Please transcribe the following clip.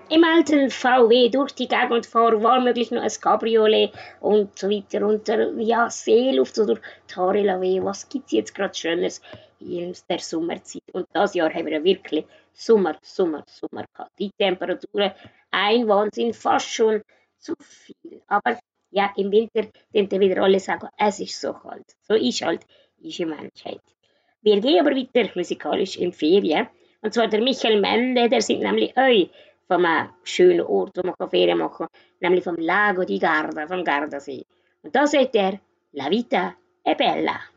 im alten VW durch die Gegend fahren, war möglich nur ein Cabriolet und so weiter. Und ja, Seeluft oder Tarelawee, was gibt es jetzt gerade Schönes in der Sommerzeit? Und das Jahr haben wir ja wirklich Sommer gehabt. Die Temperaturen, ein Wahnsinn, fast schon zu viel. Aber ja, im Winter den wieder alle sagen, es ist so kalt. So ist halt die Menschheit. Wir gehen aber weiter musikalisch in Ferien. Und zwar der Michael Mende, der singt nämlich euch vom schönen Ort, wo man Ferien machen kann, nämlich vom Lago di Garda, vom Gardasee. Und da sagt er, La vita è bella.